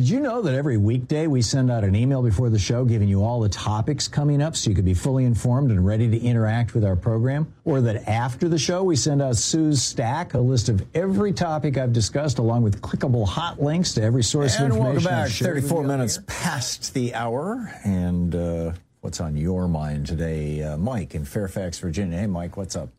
Did you know that every weekday we send out an email before the show giving you all the topics coming up so you could be fully informed and ready to interact with our program? Or that after the show we send out Sue's Stack, a list of every topic I've discussed along with clickable hot links to every source of information. And welcome back. 34 minutes past the hour. And what's on your mind today? Mike in Fairfax, Virginia. Hey, Mike, what's up?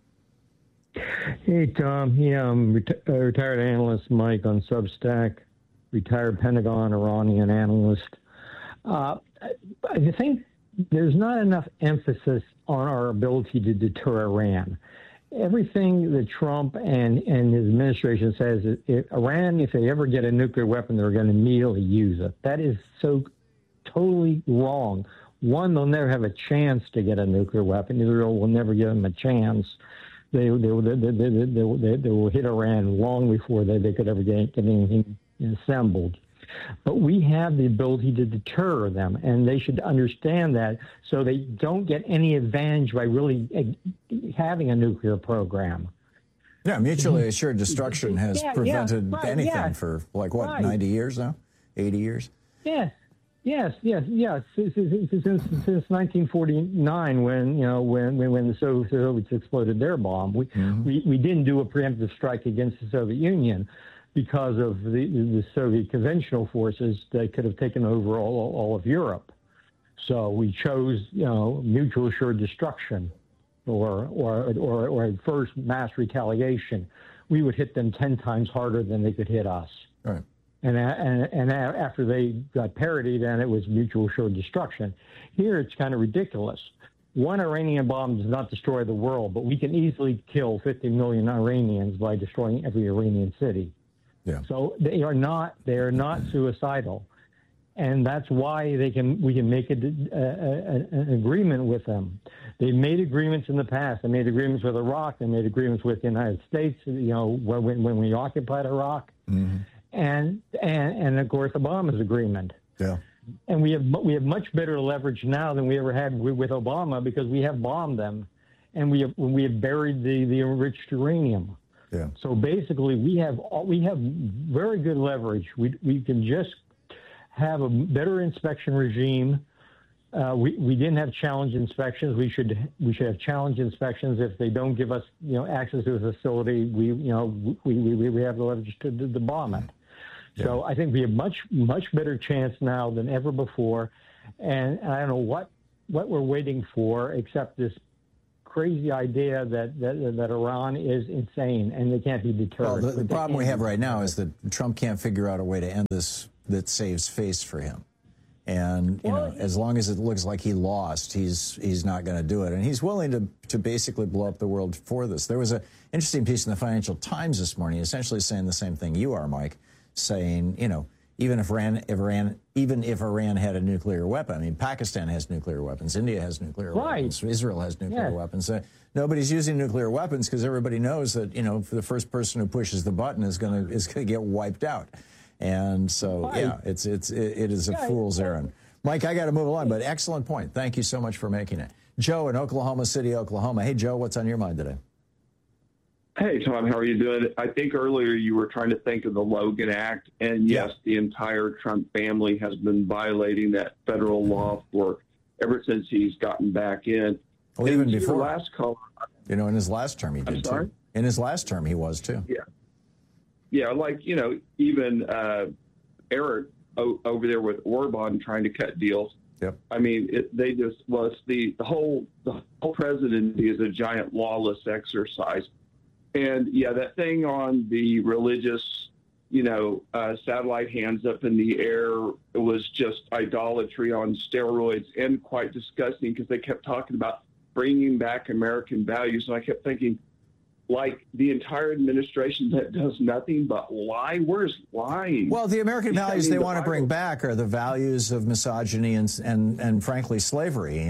Hey, Tom. Yeah, I'm retired analyst Mike on Substack. Retired Pentagon Iranian analyst. I think there's not enough emphasis on our ability to deter Iran. Everything that Trump and his administration says is Iran, if they ever get a nuclear weapon, they're going to immediately use it. That is so totally wrong. One, they'll never have a chance to get a nuclear weapon. Israel will never give them a chance. They will hit Iran long before they could ever get anything assembled. But we have the ability to deter them, and they should understand that so they don't get any advantage by really having a nuclear program. Yeah, mutually assured destruction has prevented anything for, 90 years now? 80 years? Yes. Since 1949, when the Soviets exploded their bomb, we didn't do a preemptive strike against the Soviet Union because of the Soviet conventional forces that could have taken over all of Europe. So we chose, mutual assured destruction, or at first mass retaliation. We would hit them 10 times harder than they could hit us. Right. And after they got parity, then it was mutual assured destruction. Here, it's kind of ridiculous. One Iranian bomb does not destroy the world, but we can easily kill 50 million Iranians by destroying every Iranian city. Yeah. So they are not suicidal, and that's why we can make an agreement with them. They made agreements in the past. They made agreements with Iraq. They made agreements with the United States. When we occupied Iraq. Mm-hmm. And of course Obama's agreement. Yeah. And we have much better leverage now than we ever had with Obama because we have bombed them, and we have buried the enriched uranium. Yeah. So basically, we have very good leverage. We can just have a better inspection regime. We didn't have challenge inspections. We should have challenge inspections. If they don't give us access to a facility, we have the leverage to bomb it. Yeah. So I think we have much better chance now than ever before, and I don't know what we're waiting for except this crazy idea that Iran is insane and they can't be deterred. Well, the problem we have right now is that Trump can't figure out a way to end this that saves face for him. And as long as it looks like he lost, he's not going to do it. And he's willing to basically blow up the world for this. There was an interesting piece in the Financial Times this morning, essentially saying the same thing you are, Mike, saying, even if Iran had a nuclear weapon, I mean, Pakistan has nuclear weapons, India has nuclear weapons, Israel has nuclear weapons. Nobody's using nuclear weapons because everybody knows that for the first person who pushes the button is going to get wiped out. And so, it is a fool's errand. Mike, I got to move along, but excellent point. Thank you so much for making it. Joe in Oklahoma City, Oklahoma. Hey, Joe, what's on your mind today? Hey, Tom, how are you doing? I think earlier you were trying to think of the Logan Act, and yes, the entire Trump family has been violating that federal law ever since he's gotten back in. Well, even before. Last call, in his last term he did too. In his last term he was too. Yeah. Yeah, even Eric over there with Orban trying to cut deals. Yep. I mean, the whole presidency is a giant lawless exercise. And that thing on the religious, satellite hands up in the air, it was just idolatry on steroids and quite disgusting because they kept talking about bringing back American values. And I kept thinking, the entire administration that does nothing but lie. Where's lying? Well, the American values they want to bring back are the values of misogyny and frankly, slavery,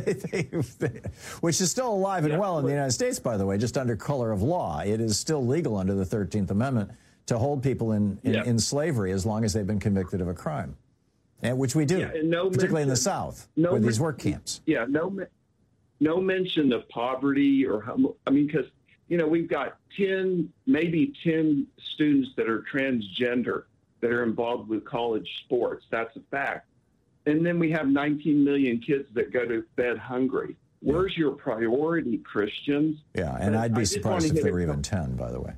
which is still alive and well in the United States, by the way, just under color of law. It is still legal under the 13th Amendment to hold people in slavery as long as they've been convicted of a crime, which we do, particularly in the South, with these work camps. Yeah, no mention of poverty because we've got maybe 10 students that are transgender, that are involved with college sports. That's a fact. And then we have 19 million kids that go to bed hungry. Where's your priority, Christians? Yeah, and I'd be surprised if there were even 10, by the way.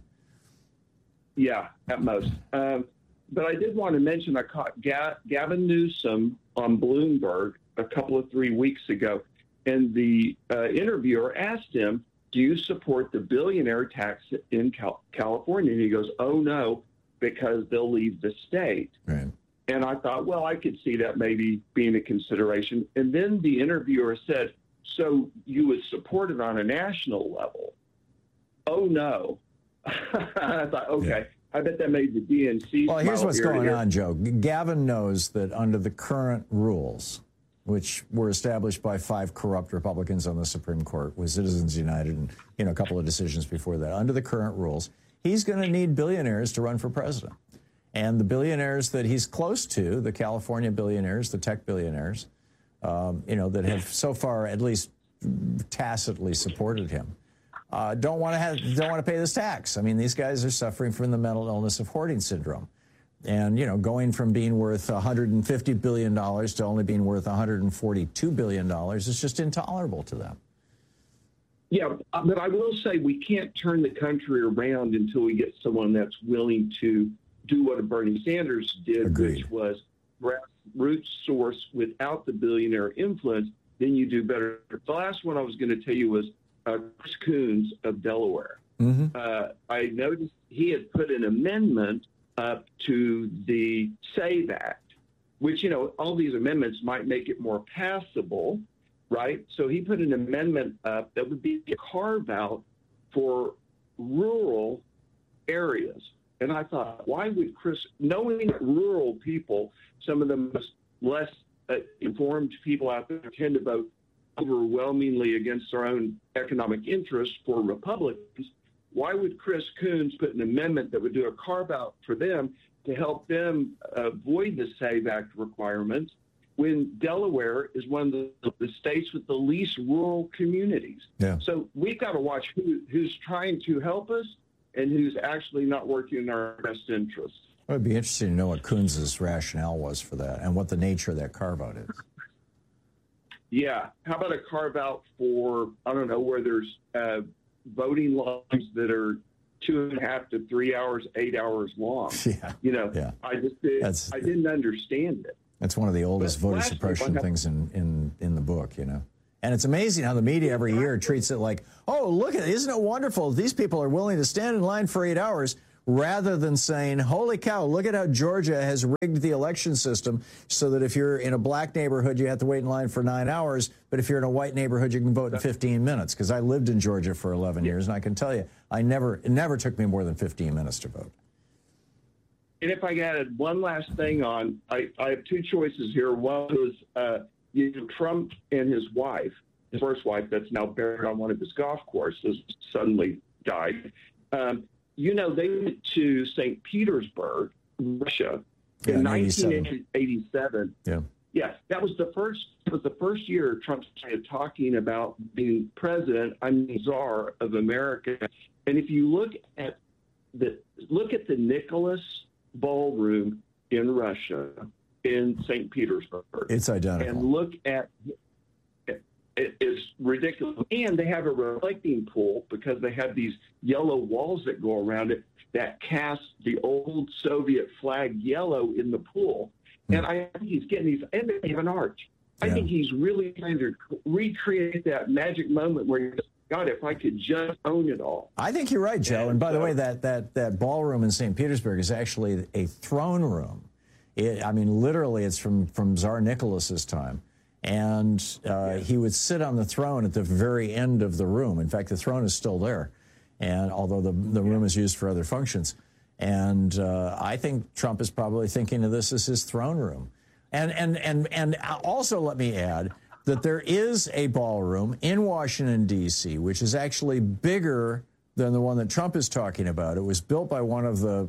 Yeah, at most. But I did want to mention I caught Gavin Newsom on Bloomberg a couple of 3 weeks ago, and the interviewer asked him, do you support the billionaire tax in California? And he goes, oh, no, because they'll leave the state. Right. And I thought, well, I could see that maybe being a consideration. And then the interviewer said, so you would support it on a national level? Oh, no. I thought, okay, yeah. I bet that made the DNC. Well, here's what's going on, Joe. Gavin knows that under the current rules, which were established by 5 corrupt Republicans on the Supreme Court with Citizens United and a couple of decisions before that, under the current rules, he's going to need billionaires to run for president. And the billionaires that he's close to, the California billionaires, the tech billionaires, that have so far at least tacitly supported him, don't want to pay this tax. I mean, these guys are suffering from the mental illness of hoarding syndrome. And, going from being worth $150 billion to only being worth $142 billion is just intolerable to them. Yeah, but I will say we can't turn the country around until we get someone that's willing to do what Bernie Sanders did, Agreed. Which was grassroots source without the billionaire influence. Then you do better. The last one I was going to tell you was Chris Coons of Delaware. Mm-hmm. I noticed he had put an amendment up to the SAVE Act, which, all these amendments might make it more passable, right? So he put an amendment up that would be a carve-out for rural areas. And I thought, why would Chris, knowing that rural people, some of the less informed people out there tend to vote overwhelmingly against their own economic interests for Republicans, why would Chris Coons put an amendment that would do a carve-out for them to help them avoid the SAVE Act requirements when Delaware is one of the states with the least rural communities? Yeah. So we've got to watch who's trying to help us and who's actually not working in our best interests. It would be interesting to know what Coons' rationale was for that and what the nature of that carve-out is. Yeah. How about a carve-out for, I don't know, where there's voting lines that are 2.5 to 3 hours, 8 hours long. Yeah. Yeah. I just I didn't understand it. That's one of the oldest voter suppression things in the book, And it's amazing how the media every year treats it like, oh, look at it, isn't it wonderful? These people are willing to stand in line for 8 hours, rather than saying, holy cow, look at how Georgia has rigged the election system so that if you're in a black neighborhood, you have to wait in line for 9 hours. But if you're in a white neighborhood, you can vote in 15 minutes. Because I lived in Georgia for 11 years, and I can tell you, it never took me more than 15 minutes to vote. And if I added one last thing on, I have 2 choices here. One was Trump and his wife, his first wife that's now buried on one of his golf courses, suddenly died. They went to St. Petersburg, Russia, in 1987. Yeah. Yes, that was the first year Trump started talking about being president. I'm the czar of America. And if you look at the Nicholas Ballroom in Russia, in St. Petersburg, it's identical. And look at it's ridiculous. And they have a reflecting pool because they have these yellow walls that go around it that cast the old Soviet flag yellow in the pool. And I think he's getting these, and they have an arch. I think he's really trying to recreate that magic moment where you're, God, if I could just own it all. I think you're right, Joe. And by the way, that ballroom in St. Petersburg is actually a throne room. Literally, it's from Tsar Nicholas's time. And he would sit on the throne at the very end of the room. In fact, the throne is still there, and although the room is used for other functions. And I think Trump is probably thinking of this as his throne room. And also let me add that there is a ballroom in Washington, D.C., which is actually bigger than the one that Trump is talking about. It was built by one of the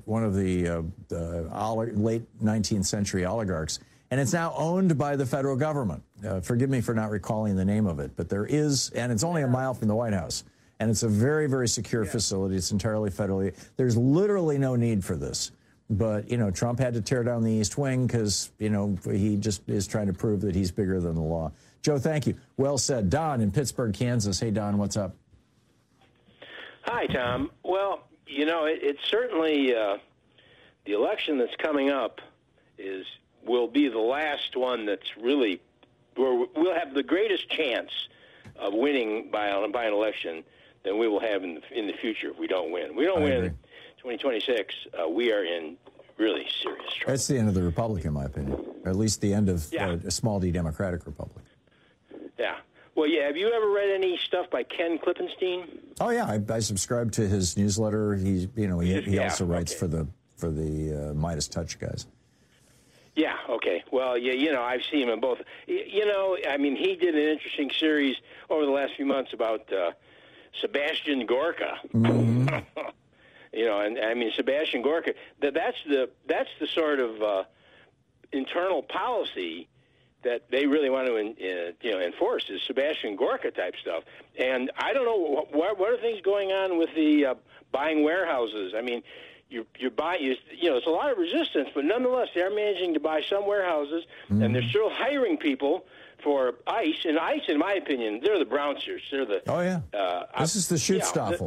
late 19th century oligarchs. And it's now owned by the federal government. Forgive me for not recalling the name of it, but there is, and it's only a mile from the White House. And it's a very, very secure facility. It's entirely federally. There's literally no need for this. But, Trump had to tear down the East Wing because, he just is trying to prove that he's bigger than the law. Joe, thank you. Well said. Don in Pittsburgh, Kansas. Hey, Don, what's up? Hi, Tom. Well, it's certainly the election that's coming up will be the last one that's really where we'll have the greatest chance of winning by an election than we will have in the future if we don't win. We don't win 2026. We are in really serious trouble. That's the end of the Republic, in my opinion, or at least the end of a small d Democratic Republic. Yeah. Well, yeah. Have you ever read any stuff by Ken Klippenstein? Oh yeah, I subscribe to his newsletter. He also writes for the Midas Touch guys. Yeah. Okay. Well, yeah. I've seen him in both. I mean, he did an interesting series over the last few months about Sebastian Gorka. Mm-hmm. And I mean Sebastian Gorka. That's the sort of internal policy that they really want to enforce is Sebastian Gorka type stuff. And I don't know what are things going on with the buying warehouses. I mean, you're buying, it's a lot of resistance, but nonetheless, they're managing to buy some warehouses, and they're still hiring people for ICE. And ICE, in my opinion, they're the brownsters. They're the this is the Schutzstaffel.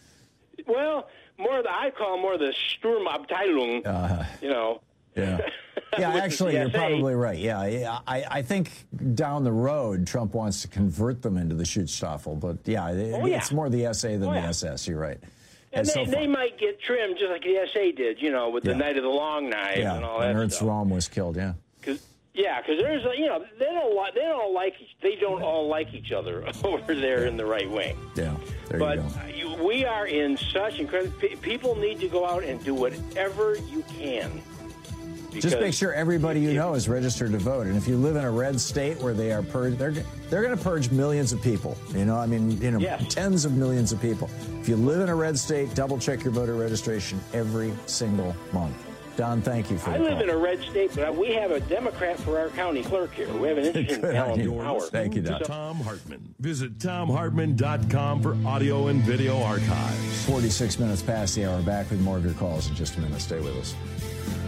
I call them more the Sturmabteilung. Yeah. Yeah, actually, you're probably right. Yeah, I think down the road, Trump wants to convert them into the Schutzstaffel, but it's more the SA than the SS. You're right. And they might get trimmed just like the SA did, with the Night of the Long Knife and all that. And Ernst stuff. Röhm was killed. Yeah. Because there's they don't all like each other over there in the right wing. Yeah. But we are in such incredible. People need to go out and do whatever you can. Just make sure everybody is registered to vote. And if you live in a red state where they are purged, they're going to purge millions of people. Tens of millions of people. If you live in a red state, double check your voter registration every single month. Don, thank you for the call. I live in a red state, but we have a Democrat for our county clerk here. We have an interesting talent power. Thank you, Don. Tom Hartman. Visit TomHartman.com for audio and video archives. 46 minutes past the hour. Back with more of your calls in just a minute. Stay with us.